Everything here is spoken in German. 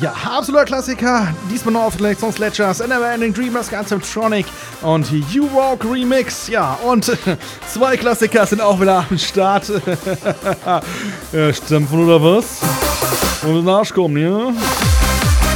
Ja, absoluter Klassiker. Diesmal noch auf Collection Sledgers, Neverending Dreamers, Guns Tronic und You Walk Remix. Ja, und zwei Klassiker sind auch wieder am Start. Ja, stampfen oder was? Und Arsch kommen, ja?